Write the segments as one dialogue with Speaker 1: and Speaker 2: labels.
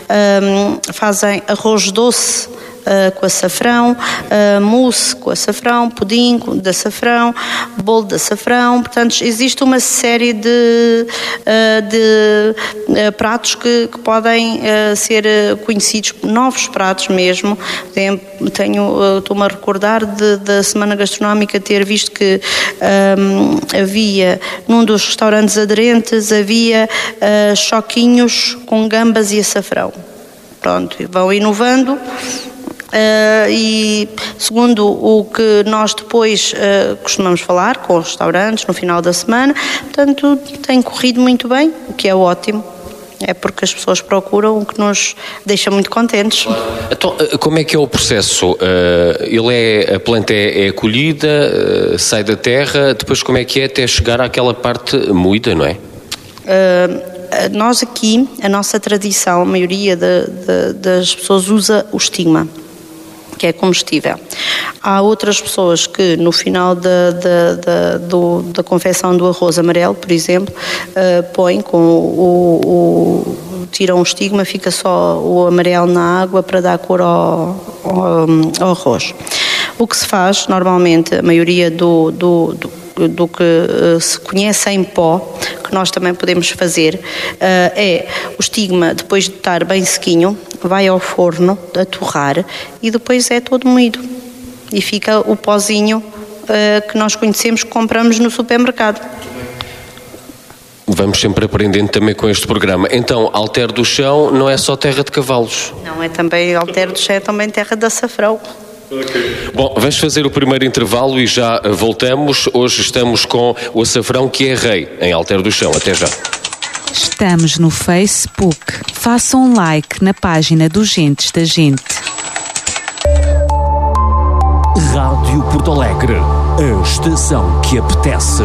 Speaker 1: fazem arroz doce com açafrão, mousse com açafrão, pudim de açafrão, bolo de açafrão. Portanto, existe uma série de pratos que podem ser conhecidos, novos pratos mesmo. Estou-me a recordar da Semana Gastronómica ter visto que havia, num dos restaurantes aderentes, havia choquinhos com gambas e açafrão. Pronto, vão inovando. E segundo o que nós depois costumamos falar com os restaurantes no final da semana, portanto tem corrido muito bem, o que é ótimo. É porque as pessoas procuram, o que nos deixa muito contentes.
Speaker 2: Então, como é que é o processo? A planta é colhida, sai da terra, depois como é que é até chegar àquela parte moída, não é?
Speaker 1: Nós aqui, a nossa tradição, a maioria das pessoas usa o estigma, que é comestível. Há outras pessoas que no final da confecção do arroz amarelo, por exemplo, põem tiram o estigma, fica só o amarelo na água para dar cor ao arroz. O que se faz, normalmente, a maioria do que se conhece em pó, que nós também podemos fazer, é o estigma, depois de estar bem sequinho, vai ao forno a torrar e depois é todo moído. E fica o pozinho que nós conhecemos, que compramos no supermercado.
Speaker 2: Vamos sempre aprendendo também com este programa. Então, Alter do Chão não é só terra de cavalos?
Speaker 1: Não, é também Alter do Chão, é também terra de açafrão.
Speaker 2: Okay. Bom, vamos fazer o primeiro intervalo e já voltamos. Hoje estamos com o açafrão, que é rei em Alter do Chão. Até já.
Speaker 3: Estamos no Facebook. Faça um like na página do Gentes da Gente.
Speaker 4: Rádio Porto Alegre, a estação que apetece.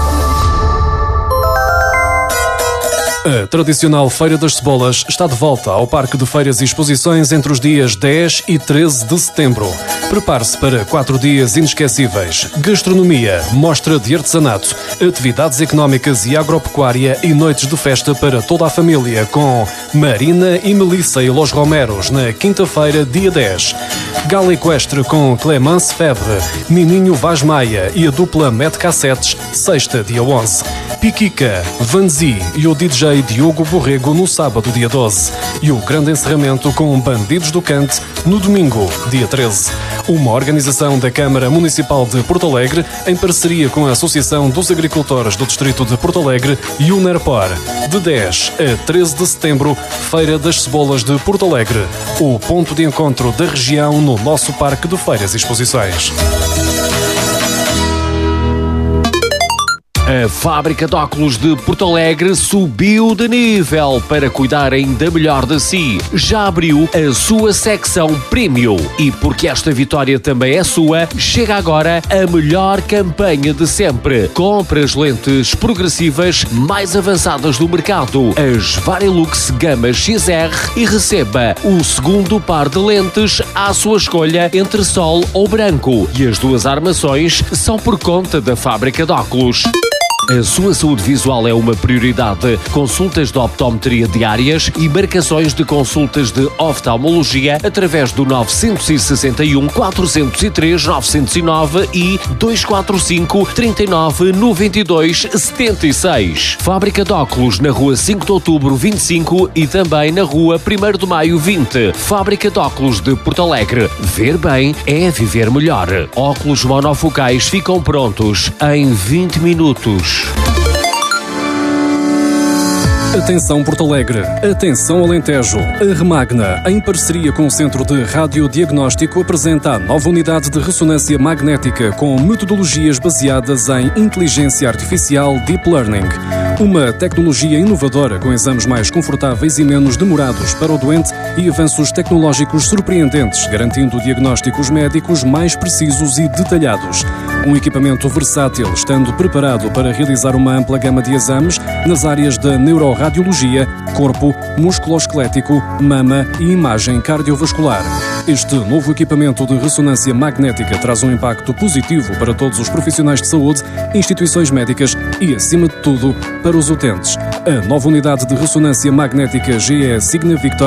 Speaker 5: A tradicional Feira das Cebolas está de volta ao Parque de Feiras e Exposições entre os dias 10 e 13 de setembro. Prepare-se para 4 dias inesquecíveis. Gastronomia, mostra de artesanato, atividades económicas e agropecuária e noites de festa para toda a família com Marina e Melissa e Los Romeros na quinta-feira, dia 10. Gala equestre com Clemence Febre, Nininho Vaz Maia e a dupla Met Cassetes, sexta, dia 11. Piquica, Vanzi e o DJ Diogo Borrego no sábado, dia 12. E o grande encerramento com Bandidos do Cante no domingo, dia 13. Uma organização da Câmara Municipal de Porto Alegre em parceria com a Associação dos Agricultores do Distrito de Porto Alegre e o NERPOR. De 10 a 13 de setembro, Feira das Cebolas de Porto Alegre. O ponto de encontro da região no nosso Parque de Feiras e Exposições.
Speaker 4: A fábrica de óculos de Porto Alegre subiu de nível para cuidar ainda melhor de si. Já abriu a sua secção Premium. E porque esta vitória também é sua, chega agora a melhor campanha de sempre. Compre as lentes progressivas mais avançadas do mercado, as Varilux Gama XR, e receba o segundo par de lentes à sua escolha entre sol ou branco. E as duas armações são por conta da fábrica de óculos. A sua saúde visual é uma prioridade. Consultas de optometria diárias e marcações de consultas de oftalmologia através do 961 403 909 e 245 39 92 76. Fábrica de óculos na rua 5 de outubro 25 e também na rua 1º de maio 20. Fábrica de óculos de Porto Alegre. Ver bem é viver melhor. Óculos monofocais ficam prontos em 20 minutos.
Speaker 5: Atenção Porto Alegre, atenção Alentejo. A Remagna, em parceria com o Centro de Radiodiagnóstico, apresenta a nova unidade de ressonância magnética com metodologias baseadas em inteligência artificial Deep Learning. Uma tecnologia inovadora com exames mais confortáveis e menos demorados para o doente e avanços tecnológicos surpreendentes, garantindo diagnósticos médicos mais precisos e detalhados. Um equipamento versátil, estando preparado para realizar uma ampla gama de exames nas áreas da neuroradiologia, corpo, músculo-esquelético, mama e imagem cardiovascular. Este novo equipamento de ressonância magnética traz um impacto positivo para todos os profissionais de saúde, instituições médicas e, acima de tudo, para os utentes. A nova unidade de ressonância magnética GE Signa Victor